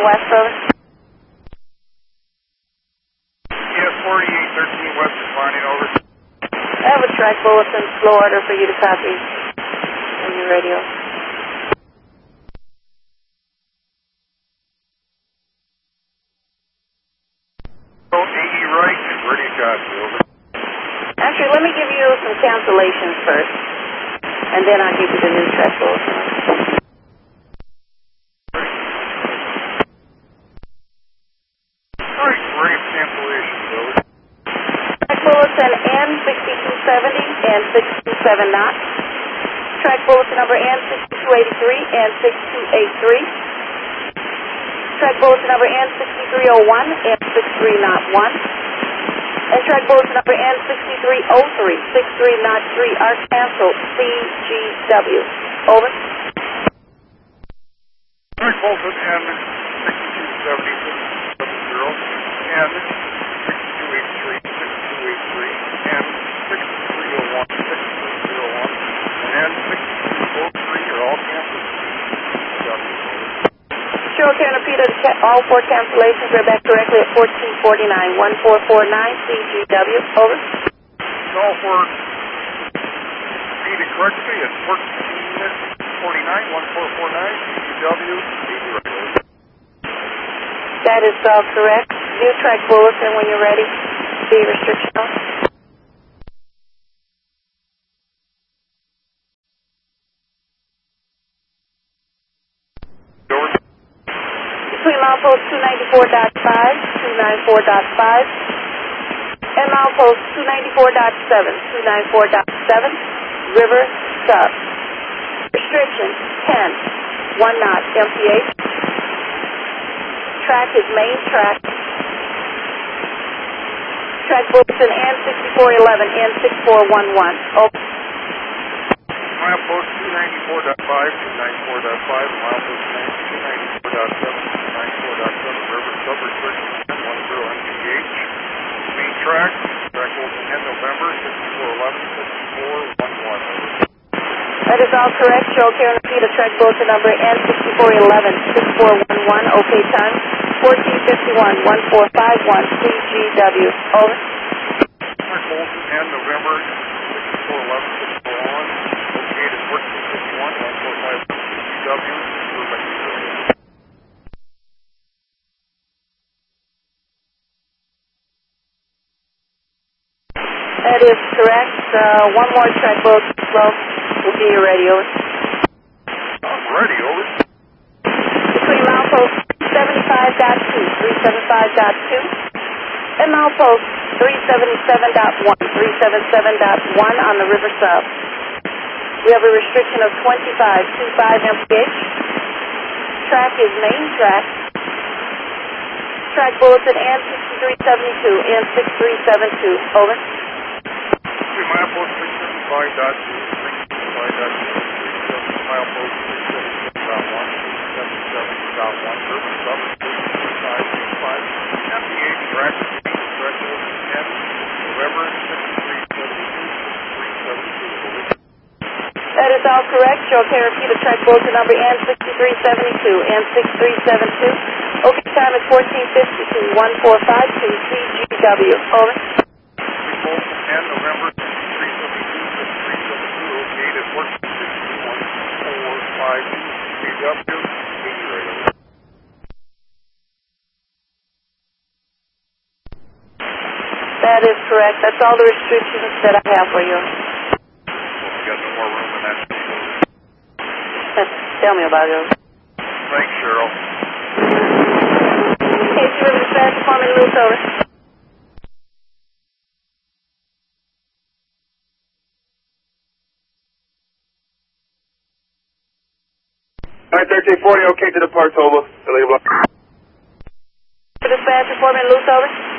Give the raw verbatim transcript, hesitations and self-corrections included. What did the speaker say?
West, over. Yes, forty-eight thirteen West responding, over. I have a track bulletin flow order for you to copy on your radio. A E right and ready to copy, over. Actually, let me give you some cancellations first, and then I'll give you the new track bulletin. All right, great cancellations, over. Track bulletin N sixty-two seventy and sixty-two seven knot. Track bulletin number N sixty-two eighty-three and sixty-two eighty-three. Track bulletin number N sixty-three oh one and sixty-three knot one. And track bulletin number N sixty-three oh three, sixty-three knot three are canceled. C G W. Over. Track bulletin N sixty-two seventy, sixty-two seventy, and sixty-two eighty-three, sixty-two eighty-three, and sixty-three oh one, sixty-three oh one, and sixty-two oh three are all canceled. Sure, can repeat it. All four cancellations are back directly at fourteen forty-nine, one four four nine C G W. Over. All four repeated correctly at fourteen forty-nine, one four four nine C G W. That is all correct. New track bulletin when you're ready. The restriction off. Between milepost two ninety-four point five, two ninety-four point five, and milepost two ninety-four point seven, two ninety-four point seven, river sub. Restriction ten, one knot, M P H. Track is main track. Track bulletin N sixty-four eleven, N sixty-four eleven. Open. Milepost two ninety-four point five, two ninety-four point five, milepost two ninety-four point seven, two ninety-four point seven, river sub restriction ten ten M P H. Main track, track bulletin N November sixty-four eleven, sixty-four eleven. That is all correct. Show care and repeat of track bulletin number N sixty-four eleven, sixty-four eleven. OK time fourteen fifty-one, one four five one C G W. Over. Track bulletin N November sixty-four eleven, sixty-four eleven. Located fourteen fifty-one, one four five one C G W. That is correct. Uh, one more track bulletin flow will be your radio. I'm ready, over. Between milepost three seventy-five point two, three seventy-five point two, and milepost three seventy-seven point one, three seventy-seven point one on the river sub. We have a restriction of twenty-five twenty-five M P H. Track is main track. Track bulletin N sixty-three seventy-two, N sixty-three seventy-two. Over. Milepost three seventy-five point two, three seventy-five point two, milepost three seventy-seven point one, three seventy-seven point one, river sub five five, M P H track, track bulletin N November sixty-three seventy-two, sixty-three seventy-two. That is all correct. Show care repeat of track bulletin number N sixty-three seventy-two, N sixty-three seventy-two. OK time is fourteen fifty-two, one four five two C G W. Over. Bulletin N November sixty-three seventy-two, sixty-three seventy-two. OK to fourteen fifty-two, one four five two C G W. That is correct. That's all the restrictions that I have for you. We got no more room in that. Tell me about it. Thanks, Cheryl. K C River Dispatch, performing loose, over. nine thirteen forty, okay to depart, Toba. Dispatch, performing loose, over.